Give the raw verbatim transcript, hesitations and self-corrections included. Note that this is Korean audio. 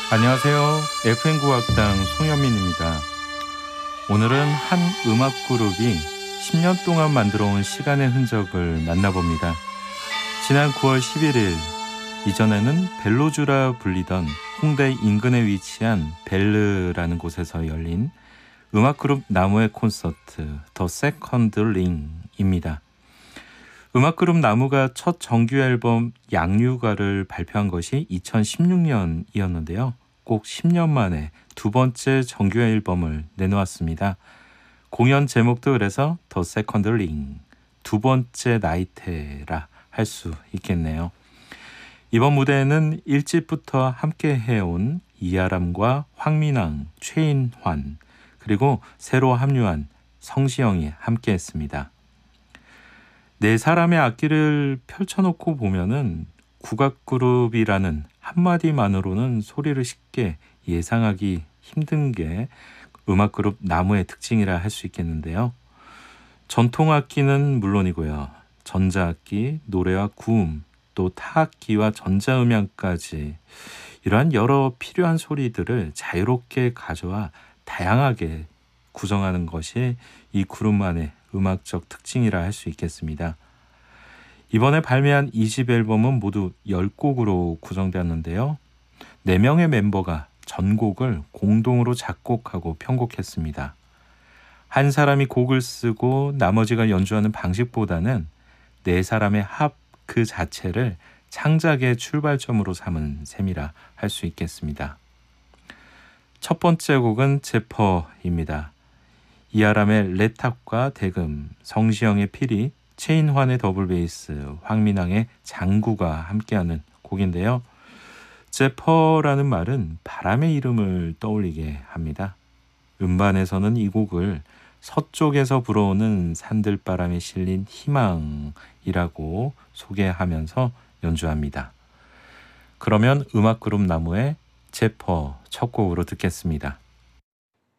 안녕하세요. 에프엠 국악당 송현민입니다. 오늘은 한 음악 그룹이 십 년 동안 만들어온 시간의 흔적을 만나봅니다. 지난 구월 십일일, 이전에는 벨로주라 불리던 홍대 인근에 위치한 벨르라는 곳에서 열린 음악 그룹 나무의 콘서트 더 세컨드 링입니다. 음악 그룹 나무가 첫 정규 앨범 양류가를 발표한 것이 이천십육 년이었는데요. 꼭 십 년 만에 두 번째 정규 앨범을 내놓았습니다. 공연 제목도 그래서 더 세컨드 링, 두 번째 나이테라 할 수 있겠네요. 이번 무대에는 일집부터 함께 해온 이아람과 황민왕, 최인환, 그리고 새로 합류한 성시영이 함께 했습니다. 네 사람의 악기를 펼쳐놓고 보면은 국악그룹이라는 한마디만으로는 소리를 쉽게 예상하기 힘든 게 음악그룹 나무의 특징이라 할 수 있겠는데요. 전통악기는 물론이고요. 전자악기, 노래와 구음, 또 타악기와 전자음향까지 이러한 여러 필요한 소리들을 자유롭게 가져와 다양하게 구성하는 것이 이 그룹만의 음악적 특징이라 할 수 있겠습니다. 이번에 발매한 이집 앨범은 모두 열 곡으로 구성되었는데요. 네 명의 멤버가 전곡을 공동으로 작곡하고 편곡했습니다. 한 사람이 곡을 쓰고 나머지가 연주하는 방식보다는 네 사람의 합 그 자체를 창작의 출발점으로 삼은 셈이라 할 수 있겠습니다. 첫 번째 곡은 제퍼입니다. 이아람의 레탑과 대금, 성시영의 피리, 최인환의 더블 베이스, 황민왕의 장구가 함께하는 곡인데요. 제퍼라는 말은 바람의 이름을 떠올리게 합니다. 음반에서는 이 곡을 서쪽에서 불어오는 산들바람에 실린 희망이라고 소개하면서 연주합니다. 그러면 음악 그룹 나무의 제퍼 첫 곡으로 듣겠습니다.